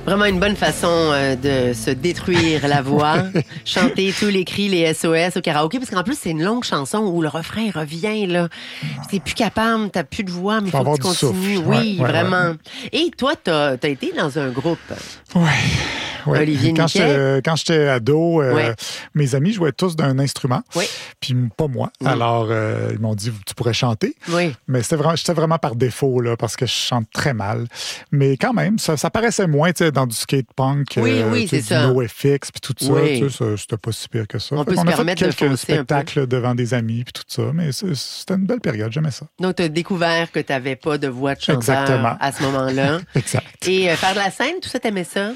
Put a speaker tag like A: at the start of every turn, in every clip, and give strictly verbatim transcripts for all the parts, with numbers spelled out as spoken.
A: Vraiment une bonne façon euh, de se détruire la voix. Chanter tous les cris, les S O S au karaoké, parce qu'en plus, c'est une longue chanson où le refrain revient, là. T'es plus capable, t'as plus de voix, mais il faut, faut que tu continues.
B: Souffle.
A: Oui,
B: ouais,
A: vraiment.
B: Ouais.
A: Et toi, t'as, t'as été dans un groupe.
B: Oui. Ouais.
A: Olivier
B: quand
A: Niquet.
B: j'étais, quand j'étais ado, euh,
A: ouais.
B: mes amis jouaient tous d'un instrument,
A: oui.
B: puis pas moi. Mm. Alors, euh, ils m'ont dit, tu pourrais chanter.
A: Oui.
B: Mais c'était vraiment, j'étais vraiment par défaut, là, parce que je chante très mal. Mais quand même, ça, ça paraissait moins dans du skate punk,
A: oui,
B: euh,
A: oui, c'est
B: du
A: ça.
B: NoFX, puis tout ça.
A: Oui.
B: Ça c'était pas si pire que ça.
A: On
B: fait
A: peut se
B: on a
A: permettre
B: fait quelques
A: de
B: spectacles devant des amis, puis tout ça. Mais c'était une belle période, j'aimais ça.
A: Donc, tu as découvert que tu n'avais pas de voix de chanteur
B: Exactement.
A: à ce moment-là.
B: Exact.
A: Et euh, faire de la scène, tout ça, t'aimais ça?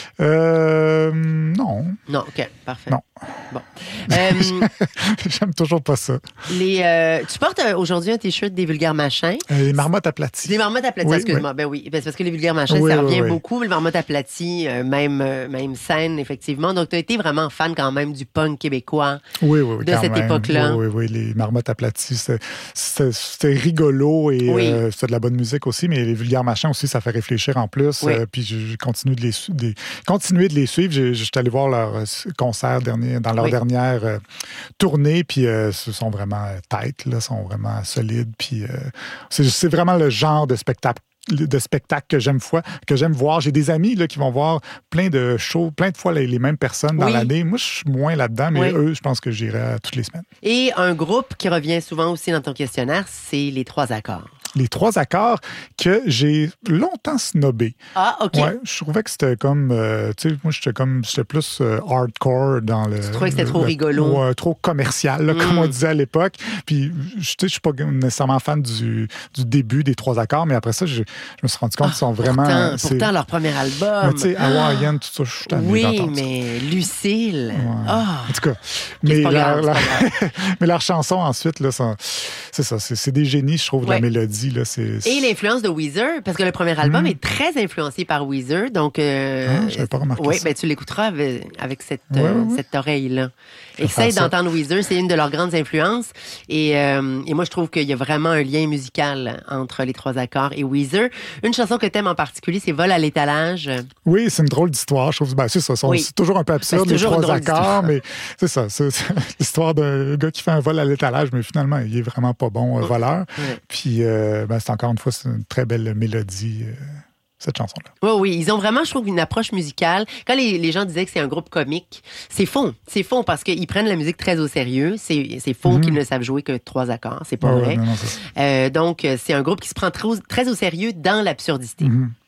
B: Euh, non.
A: Non, OK, parfait.
B: Non.
A: Bon. Euh,
B: J'aime toujours pas ça.
A: Les, euh, tu portes euh, aujourd'hui un T-shirt des vulgaires machins.
B: Euh, les marmottes aplaties.
A: Les marmottes aplaties,
B: oui,
A: excuse-moi.
B: Oui.
A: Ben oui, ben, c'est parce que les vulgaires machins,
B: oui,
A: ça
B: oui,
A: revient
B: oui.
A: beaucoup. Mais les marmottes aplaties, euh, même, euh, même scène, effectivement. Donc, tu as été vraiment fan quand même du punk québécois
B: oui, oui, oui,
A: de cette
B: même.
A: époque-là.
B: Oui, oui, oui, les marmottes aplaties, c'était, c'était, c'était rigolo et
A: oui.
B: euh, c'était de la bonne musique aussi, mais les vulgaires machins aussi, ça fait réfléchir en plus.
A: Oui.
B: Euh, puis je continue de les, de, continuer de les suivre. Je, je suis allé voir leur concert dernier, dans leur
A: oui.
B: dernière euh, tournée, puis euh, ce sont vraiment têtes, là, sont vraiment solides. Puis euh, c'est, c'est vraiment le genre de spectacle de spectacles que j'aime fois, que j'aime voir. J'ai des amis là, qui vont voir plein de shows, plein de fois les, les mêmes personnes dans
A: oui.
B: l'année. Moi, je suis moins là-dedans, mais
A: oui.
B: eux, je pense que j'irai toutes les semaines.
A: Et un groupe qui revient souvent aussi dans ton questionnaire, c'est les trois accords.
B: Les trois accords que j'ai longtemps snobé.
A: Ah, OK.
B: Ouais, je trouvais que c'était comme... Euh, tu sais, moi, j'étais comme... J'étais plus euh, hardcore dans le...
A: Tu trouvais que c'était
B: le,
A: trop
B: le,
A: rigolo?
B: Ouais, trop commercial, là, mm. comme on disait à l'époque. Puis, tu sais, je suis pas nécessairement fan du, du début des trois accords, mais après ça, je, je me suis rendu compte
A: ah,
B: qu'ils sont vraiment...
A: Pourtant,
B: c'est...
A: pourtant leur premier album...
B: Tu sais, Hawaiian, tout ça, je suis tanné
A: Oui,
B: d'entendre
A: mais
B: ça.
A: Lucille...
B: Ouais.
A: Oh.
B: En tout cas, mais, leur, grave, leur... mais leurs chansons, ensuite, là, sont... c'est ça, c'est, c'est des génies, je trouve, de ouais. la mélodie. Là, c'est...
A: Et l'influence de Weezer, parce que le premier album mmh. est très influencé par Weezer, donc... Euh,
B: ah, je n'avais pas remarqué
A: oui,
B: ça.
A: ben, tu l'écouteras avec, avec cette,
B: ouais,
A: euh,
B: ouais.
A: cette oreille-là. Essaye d'entendre Weezer, c'est une de leurs grandes influences. Et, euh, et moi, je trouve qu'il y a vraiment un lien musical entre les trois accords et Weezer. Une chanson que t'aimes en particulier, c'est Vol à l'étalage.
B: Oui, c'est une drôle d'histoire. Je trouve ben, c'est ça. C'est, oui. c'est toujours un peu absurde, ben, les trois accords, mais c'est ça. C'est, c'est l'histoire d'un gars qui fait un vol à l'étalage, mais finalement, il est vraiment pas bon euh, voleur. Oui. Puis, euh, ben, c'est encore une fois, c'est une très belle mélodie. Euh... cette chanson-là.
A: Oui, oui. Ils ont vraiment, je trouve, une approche musicale. Quand les, les gens disaient que c'est un groupe comique, c'est faux. C'est faux parce qu'ils prennent la musique très au sérieux. C'est, c'est faux mm-hmm. qu'ils ne savent jouer que trois accords. C'est pas oh, vrai.
B: Ouais, non, non, c'est...
A: Euh, donc, c'est un groupe qui se prend très, très au sérieux dans l'absurdité.
B: Mm-hmm.